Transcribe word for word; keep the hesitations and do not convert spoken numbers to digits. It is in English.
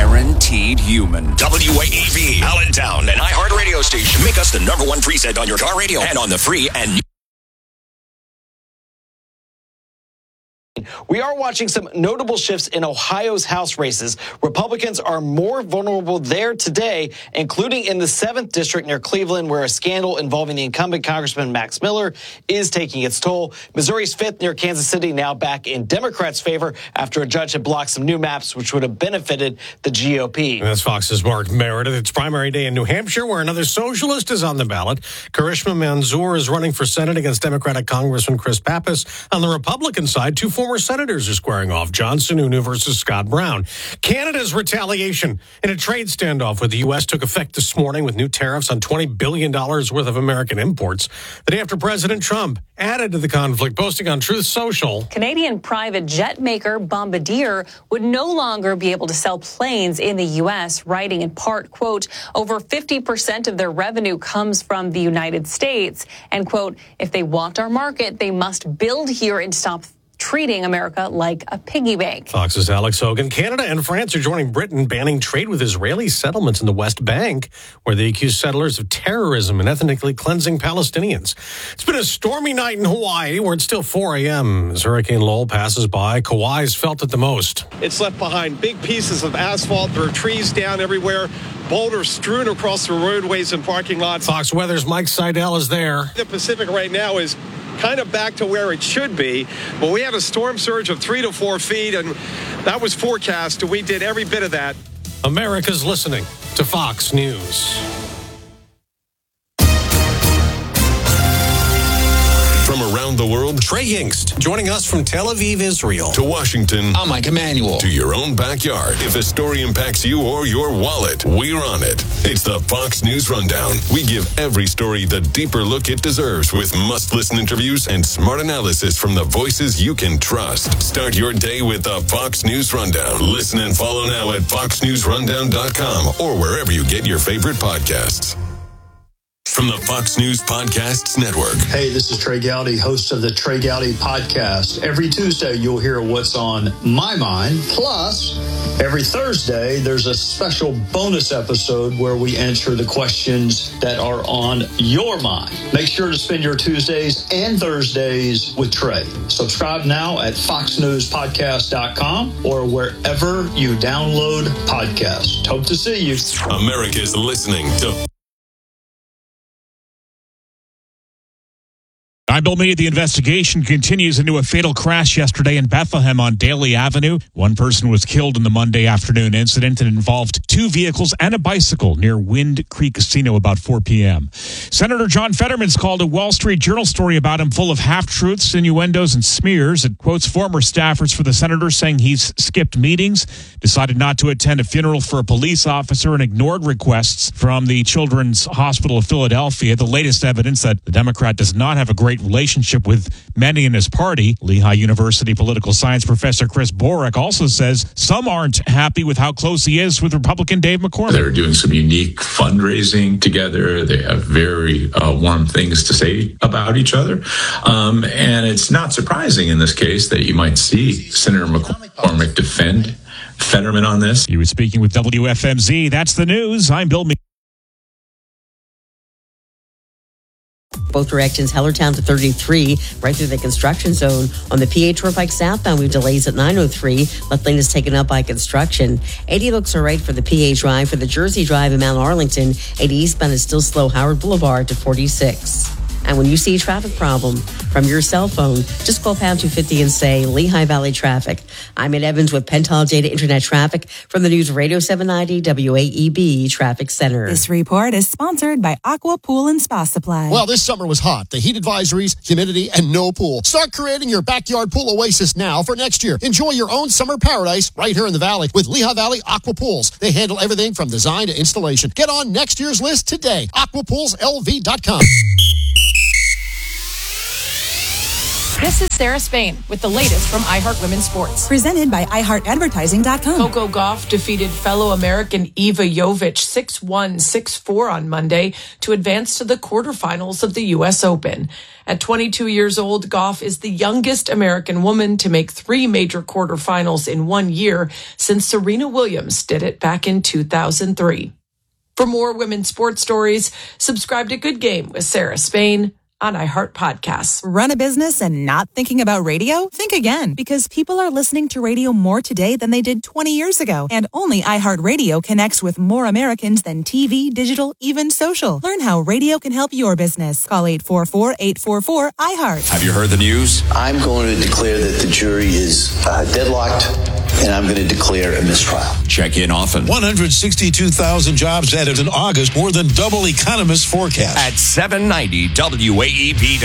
Guaranteed human. W A E B, Allentown, an iHeart radio station. Make us the number one preset on your car radio and on the free and We are watching some notable shifts in Ohio's House races. Republicans are more vulnerable there today, including in the seventh district near Cleveland, where a scandal involving the incumbent Congressman Max Miller is taking its toll. Missouri's fifth near Kansas City now back in Democrats' favor after a judge had blocked some new maps which would have benefited the G O P. And that's Fox's Mark Meredith. It's primary day in New Hampshire, where another socialist is on the ballot. Karishma Manzoor is running for Senate against Democratic Congressman Chris Pappas. On the Republican side, two former senators are squaring off. John Sununu versus Scott Brown. Canada's retaliation in a trade standoff with the U S took effect this morning with new tariffs on twenty billion dollars worth of American imports. The day after President Trump added to the conflict, posting on Truth Social. Canadian private jet maker Bombardier would no longer be able to sell planes in the U S, writing in part, quote, over fifty percent of their revenue comes from the United States. And, quote, if they want our market, they must build here and stop treating America like a piggy bank. Fox's Alex Hogan. Canada and France are joining Britain, banning trade with Israeli settlements in the West Bank, where they accuse settlers of terrorism and ethnically cleansing Palestinians. It's been a stormy night in Hawaii, where it's still four a.m. as Hurricane Lowell passes by. Kauai's felt it the most. It's left behind big pieces of asphalt. There are trees down everywhere, boulders strewn across the roadways and parking lots. Fox Weather's Mike Seidel is there. The Pacific right now is kind of back to where it should be, but we had a storm surge of three to four feet, and that was forecast. We did every bit of that. America's listening to Fox News. from around the world, Trey Yingst. Joining us from Tel Aviv, Israel. To Washington. I'm Mike Emanuel. To your own backyard. If a story impacts you or your wallet, we're on it. It's the Fox News Rundown. We give every story the deeper look it deserves with must-listen interviews and smart analysis from the voices you can trust. Start your day with the Fox News Rundown. Listen and follow now at fox news rundown dot com or wherever you get your favorite podcasts. From the Fox News Podcasts Network. Hey, this is Trey Gowdy, host of the Trey Gowdy Podcast. Every Tuesday, you'll hear what's on my mind. Plus, every Thursday, there's a special bonus episode where we answer the questions that are on your mind. Make sure to spend your Tuesdays and Thursdays with Trey. Subscribe now at fox news podcast dot com or wherever you download podcasts. Hope to see you. America's listening to I'm Bill Meade. The investigation continues into a fatal crash yesterday in Bethlehem on Daly Avenue. One person was killed in the Monday afternoon incident that involved two vehicles and a bicycle near Wind Creek Casino about four p.m. Senator John Fetterman's called a Wall Street Journal story about him full of half-truths, innuendos, and smears. It quotes former staffers for the senator saying he's skipped meetings, decided not to attend a funeral for a police officer, and ignored requests from the Children's Hospital of Philadelphia. The latest evidence that the Democrat does not have a great relationship with many in his party. Lehigh University political science professor Chris Borick also says some aren't happy with how close he is with Republican Dave McCormick. They're doing some unique fundraising together. They have very uh, warm things to say about each other. Um, and it's not surprising in this case that you might see Senator McCormick defend Fetterman on this. He was speaking with W F M Z. That's the news. I'm Bill Meade. Both directions, Hellertown to thirty-three, right through the construction zone. On the P A Turnpike southbound, we have delays at nine oh three. Left lane is taken up by construction. eighty looks all right for the P A Drive. For the Jersey Drive in Mount Arlington, eighty eastbound is still slow, Howard Boulevard to forty-six. And when you see a traffic problem from your cell phone, just call pound two fifty and say Lehigh Valley Traffic. I'm Ed Evans with Pental Data Internet Traffic from the News Radio seven ninety W A E B Traffic Center. This report is sponsored by Aqua Pool and Spa Supply. Well, this summer was hot. The heat advisories, humidity, and no pool. Start creating your backyard pool oasis now for next year. Enjoy your own summer paradise right here in the valley with Lehigh Valley Aqua Pools. They handle everything from design to installation. Get on next year's list today. aqua pools l v dot com. This is Sarah Spain with the latest from iHeart Women's Sports. Presented by i heart advertising dot com. Coco Gauff defeated fellow American Eva Jovic six one, six four on Monday to advance to the quarterfinals of the U S Open. At twenty-two years old, Gauff is the youngest American woman to make three major quarterfinals in one year since Serena Williams did it back in two thousand three. For more women's sports stories, subscribe to Good Game with Sarah Spain on iHeart Podcasts. Run a business and not thinking about radio? Think again, because people are listening to radio more today than they did twenty years ago. And only iHeartRadio connects with more Americans than T V, digital, even social. Learn how radio can help your business. Call eight four four, eight four four, iHeart. Have you heard the news? I'm going to declare that the jury is uh, deadlocked, and I'm going to declare a mistrial. Check in often. one hundred sixty-two thousand jobs added in August, more than double economists' forecast. At seven ninety W A E P